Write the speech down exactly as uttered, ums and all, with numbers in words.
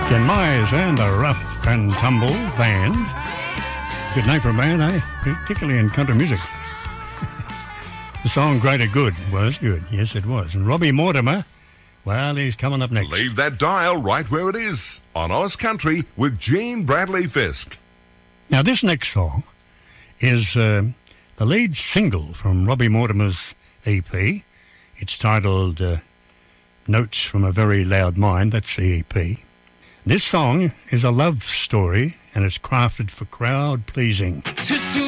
Ken Myers and the Rough and Tumble Band. Good name for a band, eh? Particularly in country music. The song Greater Good was good. Yes, it was. And Robbie Mortimer, well, he's coming up next. Leave that dial right where it is on Oz Country with Gene Bradley Fisk. Now, this next song is uh, the lead single from Robbie Mortimer's E P. It's titled uh, Notes from a Very Loud Mind. That's the E P. This song is a love story, and it's crafted for crowd pleasing. Too soon.